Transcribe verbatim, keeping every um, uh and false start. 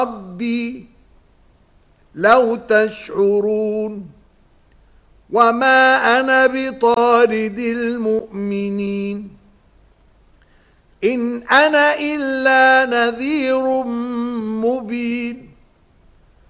ربي لو تشعرون وما أنا بطارد المؤمنين إن أنا إلا نذير مبين